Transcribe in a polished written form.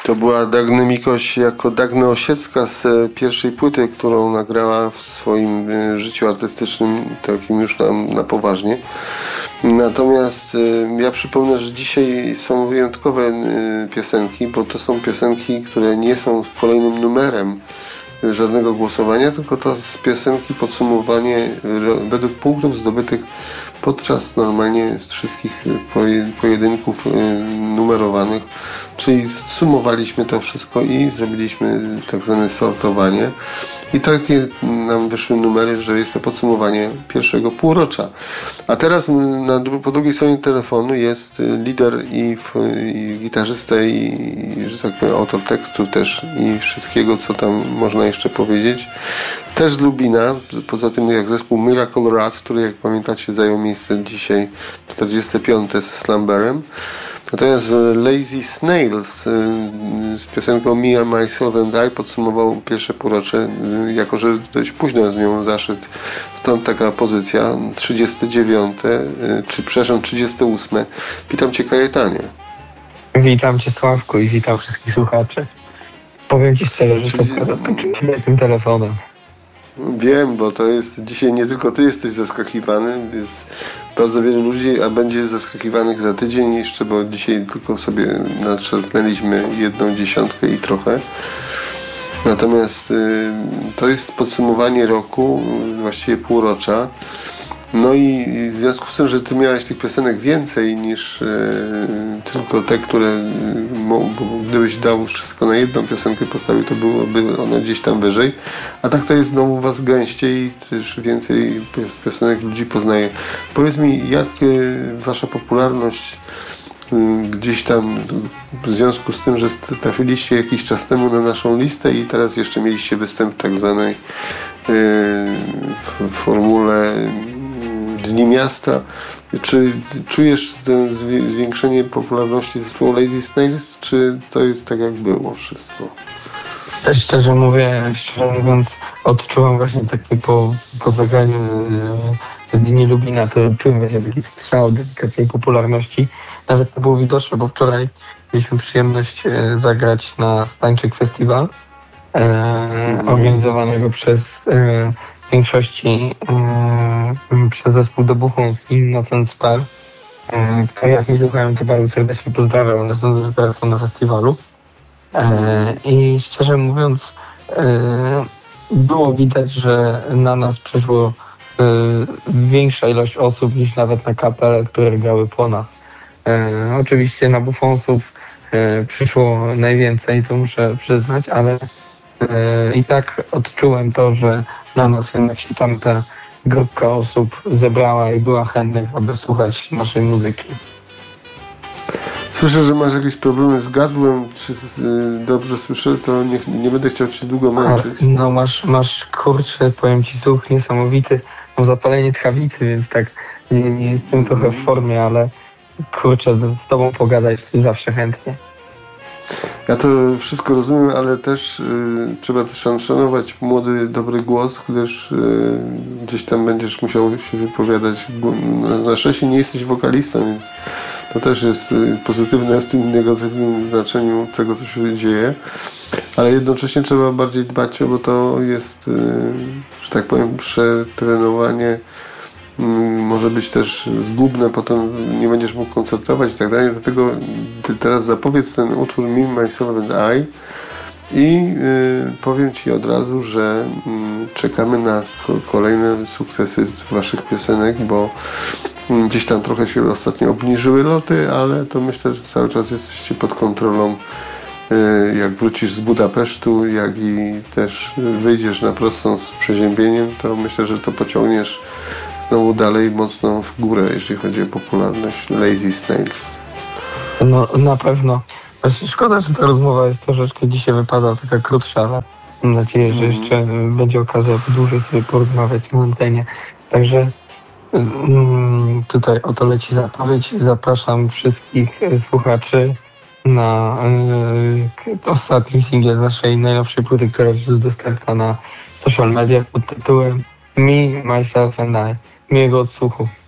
To była Dagny Mikoś jako Dagny Osiecka z pierwszej płyty, którą nagrała w swoim życiu artystycznym, takim już na poważnie. Natomiast ja przypomnę, że dzisiaj są wyjątkowe piosenki, bo to są piosenki, które nie są kolejnym numerem żadnego głosowania, tylko to z piosenki podsumowanie według punktów zdobytych podczas normalnie wszystkich pojedynków numerowanych, czyli sumowaliśmy to wszystko i zrobiliśmy tak zwane sortowanie. I takie nam wyszły numery, że jest to podsumowanie pierwszego półrocza. A teraz po drugiej stronie telefonu jest lider i gitarzysta i że tak powiem autor tekstu też i wszystkiego, co tam można jeszcze powiedzieć. Też z Lubina, poza tym jak zespół Miracle Rust, który jak pamiętacie zajął miejsce dzisiaj 45. z Slumberem. Natomiast Lazy Snails z piosenką Me, Myself and I podsumował pierwsze półrocze, jako że dość późno z nią zaszedł. Stąd taka pozycja 39, czy przepraszam 38. Witam Cię, Kajetanie. Witam Cię, Sławku, i witam wszystkich słuchaczy. Powiem Ci szczerze, że to zaskoczyłem tym telefonem. Wiem, bo to jest dzisiaj nie tylko Ty jesteś zaskakiwany, jest bardzo wiele ludzi, a będzie zaskakiwanych za tydzień jeszcze, bo dzisiaj tylko sobie nadszarpnęliśmy 1/10 i trochę. Natomiast to jest podsumowanie roku, właściwie półrocza. No i w związku z tym, że Ty miałeś tych piosenek więcej niż tylko te, które bo gdybyś dał wszystko na jedną piosenkę postawił, to byłoby one gdzieś tam wyżej. A tak to jest znowu Was gęściej i też więcej piosenek ludzi poznaje. Powiedz mi, jak Wasza popularność gdzieś tam w związku z tym, że trafiliście jakiś czas temu na naszą listę i teraz jeszcze mieliście występ w tak zwanej formule Dni Miasta. Czy czujesz zwiększenie popularności zespołu Lazy Snails, czy to jest tak jak było wszystko? Szczerze mówiąc, odczuwam właśnie takie po zagraniu Dni Lubina, to czułem właśnie taki strzał delikatnej popularności. Nawet to było widoczne, bo wczoraj mieliśmy przyjemność zagrać na Stańczyk Festiwal organizowanego przez w większości przez zespół The Buchons i Innocent Spell. Jak nie słuchają, to bardzo serdecznie pozdrawiam. One sądzę, że teraz są na festiwalu. I szczerze mówiąc, było widać, że na nas przyszło większa ilość osób niż nawet na kapele, które grały po nas. Oczywiście na Buchonsów przyszło najwięcej, to muszę przyznać, ale i tak odczułem to, że na nas jednak się tamta grupka osób zebrała i była chętnych, aby słuchać naszej muzyki. Słyszę, że masz jakieś problemy z gardłem. Czy dobrze słyszę, to nie będę chciał Cię długo męczyć. No masz kurczę, powiem Ci, słuch niesamowity. Mam zapalenie tchawicy, więc tak nie jestem trochę w formie, ale kurczę, z Tobą pogadać zawsze chętnie. Ja to wszystko rozumiem, ale też trzeba szanować młody, dobry głos, gdyż gdzieś tam będziesz musiał się wypowiadać. Na szczęście nie jesteś wokalistą, więc to też jest pozytywne w tym negatywnym znaczeniu tego, co się dzieje. Ale jednocześnie trzeba bardziej dbać, bo to jest, że tak powiem, przetrenowanie. Może być też zgubne, potem nie będziesz mógł koncertować i tak dalej. Dlatego Ty teraz zapowiedz ten utwór Me, Myself and I i powiem Ci od razu, że czekamy na kolejne sukcesy Waszych piosenek, bo gdzieś tam trochę się ostatnio obniżyły loty, ale to myślę, że cały czas jesteście pod kontrolą. Jak wrócisz z Budapesztu, jak i też wyjdziesz na prostą z przeziębieniem, to myślę, że to pociągniesz znowu dalej mocno w górę, jeśli chodzi o popularność Lazy Snails. No na pewno. Właśnie szkoda, że ta rozmowa jest troszeczkę dzisiaj wypada taka krótsza, ale mam nadzieję, że jeszcze będzie okazja dłużej sobie porozmawiać na antenie. Także tutaj oto leci zapowiedź. Zapraszam wszystkich słuchaczy na ostatni singiel z naszej najnowszej płyty, która już jest dostępna na social mediach pod tytułem Me, Myself and I. Miłego odsłuchu.